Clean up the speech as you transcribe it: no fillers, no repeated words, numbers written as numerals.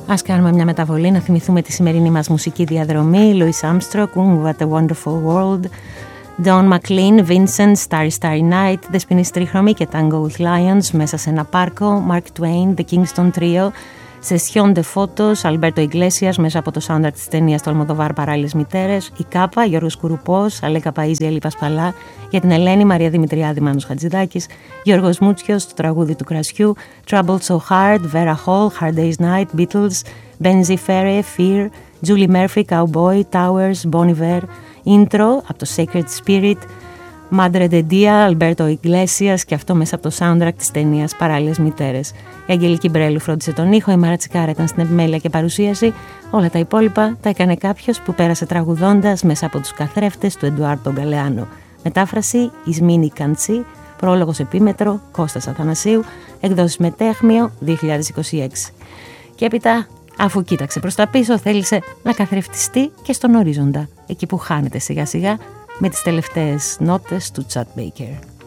Ας κάνουμε μια μεταβολή να θυμηθούμε τη σημερινή μας μουσική διαδρομή. Louis Armstrong, What a Wonderful World, Don McLean, Vincent, Starry Starry Night, Δεσποινής Τρίχρωμη και Tango with Lions, Μέσα σε ένα πάρκο, Mark Twain, The Kingston Trio, Session de Fotos, Alberto Iglesias, μέσα από το soundtrack της ταινίας του Αλμοδοβάρ Παράλληλες Μητέρες, η Κάπα, Γιώργος Κουρουπός, Αλέκα Παΐζη, Έλλη Πασπαλά, για την Ελένη, Μαρία Δημητριάδη, Μάνος Χατζηδάκης, Γιώργος Μούτσιος, το τραγούδι του Κρασιού, Troubled So Hard, Vera Hall, Hard Day's Night, Beatles, Benzi Ferre, Fear, Julie Murphy, Cowboy, Towers, Bon Iver, Intro από το Sacred Spirit, Madre de Dia, Alberto Iglesias, και αυτό μέσα από το soundtrack της ταινίας Παράλληλες Μητέρες. Η Αγγελική Μπρέλου φρόντισε τον ήχο, η Μάρα Τσικάρα ήταν στην επιμέλεια και παρουσίαση. Όλα τα υπόλοιπα τα έκανε κάποιος που πέρασε τραγουδώντας μέσα από τους καθρέφτες του Εντουάρντο Γκαλεάνο. Μετάφραση Ισμήνη Καντσί, πρόλογος επίμετρο Κώστας Αθανασίου, εκδόσεις Μετέχμιο 2026. Και έπειτα, αφού κοίταξε προς τα πίσω, θέλησε να καθρεφτιστεί και στον ορίζοντα, εκεί που χάνεται σιγά σιγά με τις τελευταίες νότες του Chet Baker.